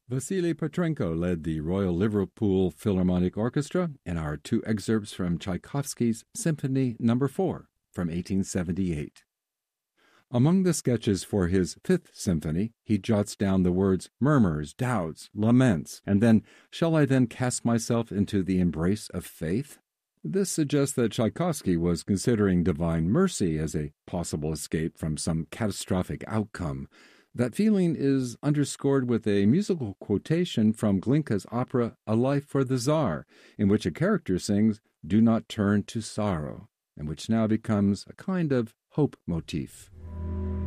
Vasily Petrenko led the Royal Liverpool Philharmonic Orchestra in our two excerpts from Tchaikovsky's Symphony No. 4 from 1878. Among the sketches for his Fifth Symphony, he jots down the words murmurs, doubts, laments, and then, shall I then cast myself into the embrace of faith? This suggests that Tchaikovsky was considering divine mercy as a possible escape from some catastrophic outcome. That feeling is underscored with a musical quotation from Glinka's opera A Life for the Tsar, in which a character sings, "Do not turn to sorrow," and which now becomes a kind of hope motif.